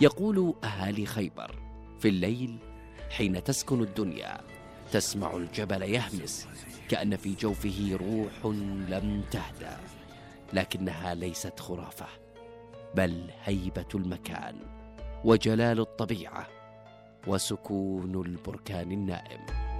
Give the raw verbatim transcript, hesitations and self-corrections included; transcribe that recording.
يقول أهالي خيبر: في الليل حين تسكن الدنيا تسمع الجبل يهمس كأن في جوفه روح لم تهدأ، لكنها ليست خرافة، بل هيبة المكان وجلال الطبيعة وسكون البركان النائم.